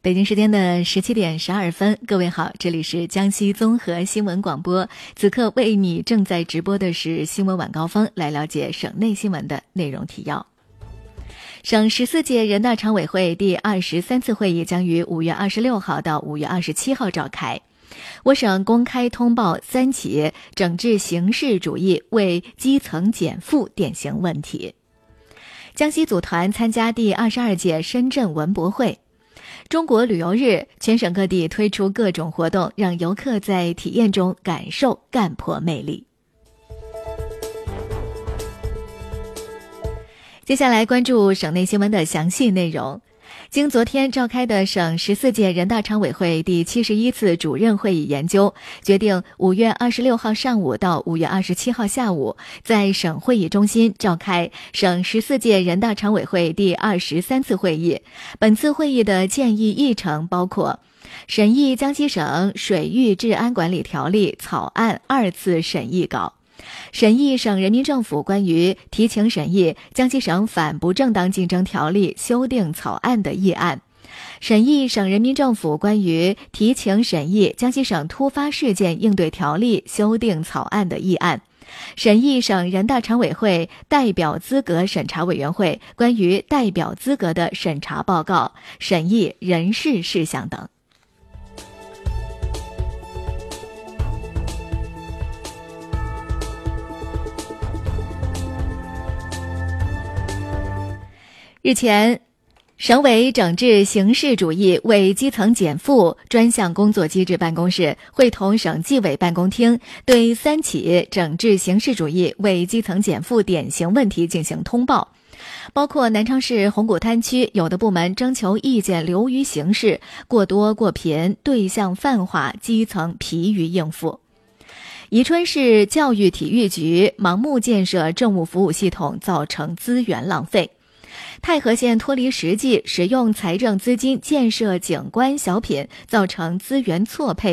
北京时间的17:12，各位好，这里是江西综合新闻广播，此刻为你正在直播的是新闻晚高峰，来了解省内新闻的内容提要。省14届人大常委会第23次会议将于5月26号到5月27号召开。我省公开通报3起整治形式主义为基层减负典型问题。江西组团参加第22届深圳文博会。中国旅游日，全省各地推出各种活动，让游客在体验中感受赣坡魅力。接下来关注省内新闻的详细内容。经昨天召开的省14届人大常委会第71次主任会议研究，决定5月26号上午到5月27号下午在省会议中心召开省14届人大常委会第23次会议。本次会议的建议议程包括审议江西省水域治安管理条例草案2次审议稿，审议省人民政府关于提请审议江西省反不正当竞争条例修订草案的议案，审议省人民政府关于提请审议江西省突发事件应对条例修订草案的议案，审议省人大常委会代表资格审查委员会关于代表资格的审查报告，审议人事事项等。日前，省委整治形式主义为基层减负专项工作机制办公室会同省纪委办公厅对3起整治形式主义为基层减负典型问题进行通报，包括南昌市红谷滩区有的部门征求意见流于形式，过多过频，对象泛化，基层疲于应付。宜春市教育体育局盲目建设政务服务系统，造成资源浪费。太和县脱离实际，使用财政资金建设景观小品，造成资源错配